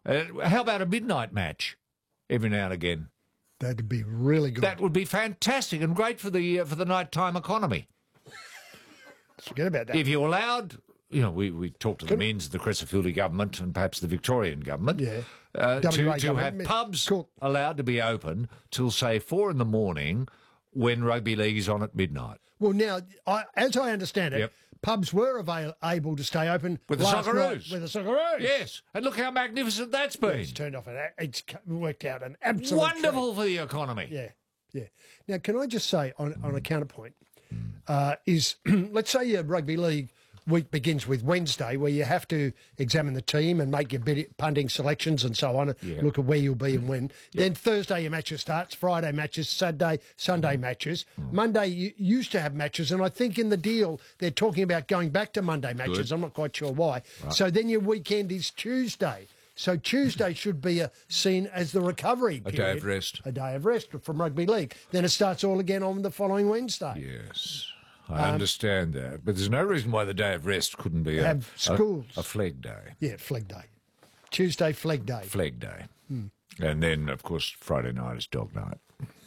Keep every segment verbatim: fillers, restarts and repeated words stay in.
Uh, how about a midnight match every now and again? That'd be really good. That would be fantastic and great for the uh, for the nighttime economy. Forget about that. If you allowed, you know, we, we talked to the Men's, the Crescent government and perhaps the Victorian government, Yeah. uh, to, W A to government. have pubs Cool. allowed to be open till, say, four in the morning when rugby league is on at midnight. Well, now, I, as I understand it, Yep. pubs were avail- able to stay open With the last night Socceroos. with the Socceroos. Yes, and look how magnificent that's been. It's turned off. An, it's worked out an absolute Wonderful for the economy. treat. Yeah, yeah. Now, can I just say on on a counterpoint uh, is let's say your rugby league week begins with Wednesday, where you have to examine the team and make your bid- punting selections and so on, and Yeah. look at where you'll be and when. Then Thursday your matches starts, Friday matches, Saturday, Sunday matches. Monday you used to have matches, and I think in the deal they're talking about going back to Monday matches. Good. I'm not quite sure why. So then your weekend is Tuesday. So Tuesday should be a, seen as the recovery A period. day of rest. A day of rest from rugby league. Then it starts all again on the following Wednesday. Yes, I understand that. But there's no reason why the day of rest couldn't be a, Have a, schools. a flag day. Yeah, flag day. Tuesday, flag day. Flag day. Hmm. And then, of course, Friday night is dog night.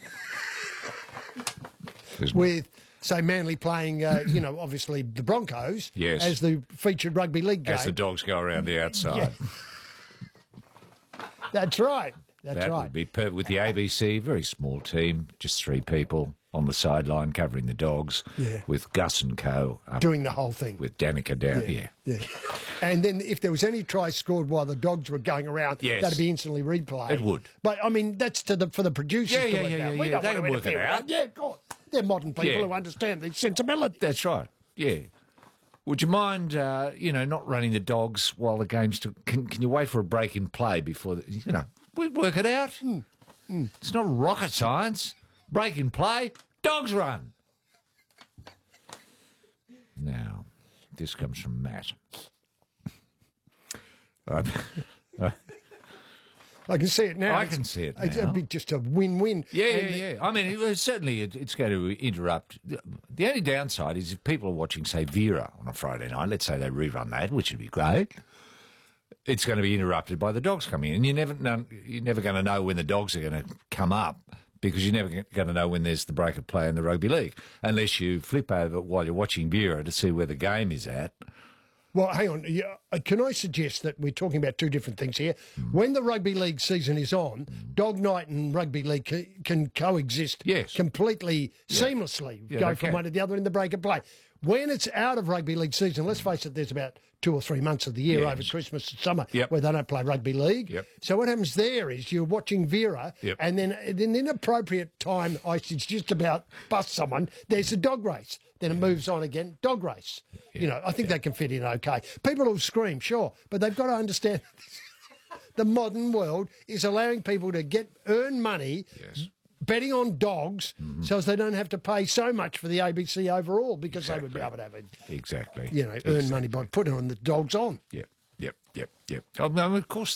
Isn't it? With, say, Manly playing, uh, you know, obviously the Broncos Yes. as the featured rugby league game. As the dogs go around the outside. That's right. That's that right. would be perfect. With the A B C, very small team, just three people on the sideline covering the dogs. Yeah. With Gus and Co. up Doing the whole thing. with Danica down here. Yeah. And then if there was any try scored while the dogs were going around, Yes. that'd be instantly replayed. It would. But, I mean, that's to the for the producers Yeah, to yeah, work yeah, out. yeah, We yeah. don't They want can to work it interfere with out. that. Yeah, of course. They're modern people Yeah. who understand the sensibility. That's right. Yeah. Would you mind, uh, you know, not running the dogs while the game's still... Can, can you wait for a break in play before, the, you know, we'd work it out. Hmm. It's not rocket science. Break in play, dogs run. Now, this comes from Matt. Uh, I can see it now. I It's- can see it It's now. a bit just a win-win. Yeah, And yeah, yeah. I mean, it, certainly it, it's going to interrupt. The only downside is if people are watching, say, Vera on a Friday night, let's say they rerun that, which would be great, it's going to be interrupted by the dogs coming in. And you never know, you're never going to know when the dogs are going to come up because you're never going to know when there's the break of play in the rugby league unless you flip over while you're watching Vera to see where the game is at. Well, hang on. Yeah, uh, Can I suggest that we're talking about two different things here? When the rugby league season is on, dog night and rugby league ca- can coexist Yes. completely seamlessly, Yeah, go they from can. one to the other in the break of play. When it's out of rugby league season, let's face it, there's about two or three months of the year Yes. over Christmas and summer Yep. where they don't play rugby league. Yep. So what happens there is you're watching Vera, Yep. and then at an inappropriate time, I should just about bust someone, there's a dog race. Then it moves on again, dog race. You know, I think they can fit in okay. People will scream, sure, but they've got to understand the modern world is allowing people to get earn money Yes. betting on dogs so as they don't have to pay so much for the A B C overall because they would be able to have, a, Exactly. you know, earn money by putting on the dogs on. Yep, yep, yep, yep. I mean, of course,